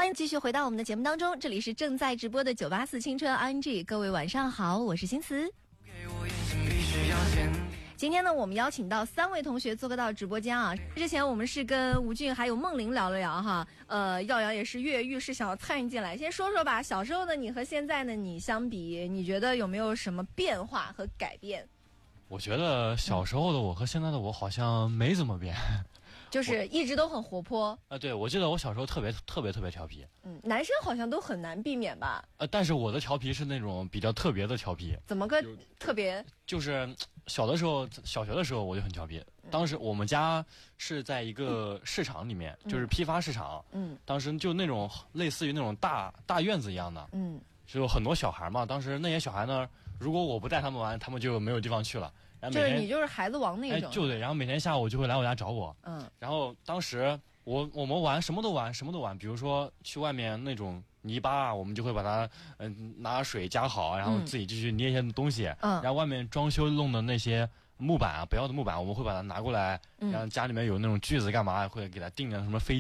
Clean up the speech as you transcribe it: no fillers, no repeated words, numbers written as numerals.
欢迎继续回到我们的节目当中，这里是正在直播的984青春 ING， 各位晚上好，我是新慈。今天呢，我们邀请到3位同学做客到直播间啊。之前我们是跟吴俊还有梦玲聊了聊哈，耀阳也是跃跃欲试想要参与进来。先说说吧，小时候的你和现在的你相比，你觉得有没有什么变化和改变？ 我觉得小时候的我和现在的我好像没怎么变。 就是一直都很活泼对，我记得我小时候特别调皮。 男生好像都很难避免吧？ 但是我的调皮是那种比较特别的调皮。 怎么个特别？ 就是小学的时候我就很调皮。当时我们家是在一个市场里面，就是批发市场。当时就那种类似于那种大院子一样的。就有很多小孩嘛。当时那些小孩呢，如果我不带他们玩，他们就没有地方去了。 就是你就是孩子王那种。 就对，然后每天下午就会来我家找我。然后当时我们玩什么都玩，比如说去外面那种泥巴啊，我们就会把它拿水加好，然后自己继续捏一些东西。然后外面装修弄的那些木板啊，不要的木板，我们会把它拿过来，然后家里面有那种锯子干嘛，会给它钉上什么飞